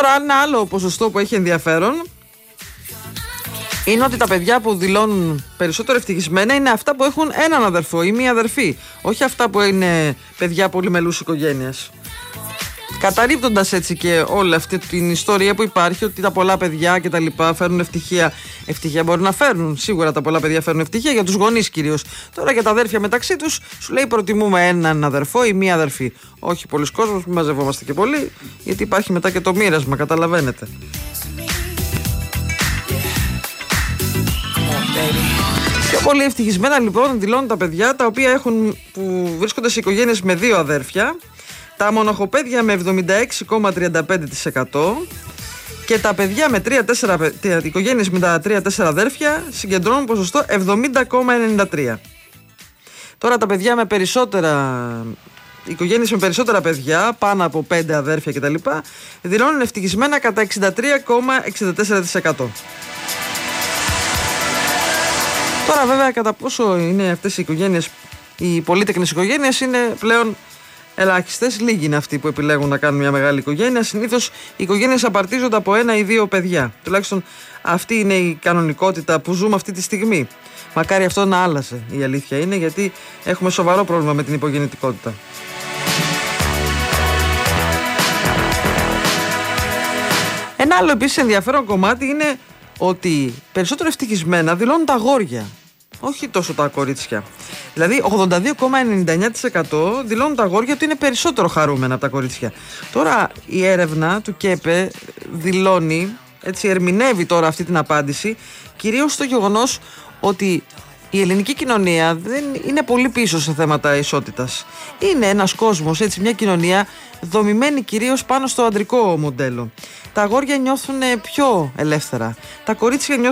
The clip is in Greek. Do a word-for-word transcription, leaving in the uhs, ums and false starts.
Τώρα, ένα άλλο ποσοστό που έχει ενδιαφέρον είναι ότι τα παιδιά που δηλώνουν περισσότερο ευτυχισμένα είναι αυτά που έχουν έναν αδερφό ή μία αδερφή. Όχι αυτά που είναι παιδιά πολυμελούς οικογένειας. Καταρρίπτοντας έτσι και όλη αυτή την ιστορία που υπάρχει, ότι τα πολλά παιδιά και τα λοιπά φέρνουν ευτυχία. Ευτυχία μπορεί να φέρνουν. Σίγουρα τα πολλά παιδιά φέρνουν ευτυχία για τους γονείς κυρίως. Τώρα για τα αδέρφια μεταξύ τους, σου λέει προτιμούμε έναν αδερφό ή μία αδερφή. Όχι πολλοί κόσμος, μην μαζευόμαστε και πολύ, γιατί υπάρχει μετά και το μοίρασμα, καταλαβαίνετε. Πιο πολύ ευτυχισμένα λοιπόν δηλώνουν τα παιδιά τα οποία έχουν, που βρίσκονται σε οικογένειες με δύο αδέρφια, τα μοναχοπαίδια με εβδομήντα έξι κόμμα τριάντα πέντε τοις εκατό και τα παιδιά με τρία τέσσερα, οικογένειες με τα τρία τέσσερα αδέρφια συγκεντρώνουν ποσοστό εβδομήντα κόμμα ενενήντα τρία. Τώρα τα παιδιά με περισσότερα, οικογένειες με περισσότερα παιδιά, πάνω από πέντε αδέρφια κτλ, δηλώνουν ευτυχισμένα κατά εξήντα τρία κόμμα εξήντα τέσσερα τοις εκατό. Τώρα βέβαια κατά πόσο είναι αυτές οι οικογένειες, οι πολύτεκνες οικογένειες, είναι πλέον ελάχιστες. Λίγοι είναι αυτοί που επιλέγουν να κάνουν μια μεγάλη οικογένεια. Συνήθως οι οικογένειες απαρτίζονται από ένα ή δύο παιδιά. Τουλάχιστον αυτή είναι η κανονικότητα που ζούμε αυτή τη στιγμή. Μακάρι αυτό να άλλασε, η αλήθεια είναι, γιατί έχουμε σοβαρό πρόβλημα με την υπογεννητικότητα. Ένα άλλο επίσης ενδιαφέρον κομμάτι είναι ότι περισσότερο ευτυχισμένα δηλώνουν τα αγόρια, όχι τόσο τα κορίτσια. Δηλαδή ογδόντα δύο κόμμα ενενήντα εννέα τοις εκατό δηλώνουν τα αγόρια ότι είναι περισσότερο χαρούμενα από τα κορίτσια. Τώρα η έρευνα του ΚΕΠΕ δηλώνει, έτσι ερμηνεύει τώρα αυτή την απάντηση, κυρίως στο γεγονός ότι η ελληνική κοινωνία δεν είναι πολύ πίσω σε θέματα ισότητας. Είναι ένας κόσμος, έτσι, μια κοινωνία δομημένη κυρίως πάνω στο αντρικό μοντέλο. Τα αγόρια νιώθουν πιο ελεύθερα. Τα κορίτσια νιώθουν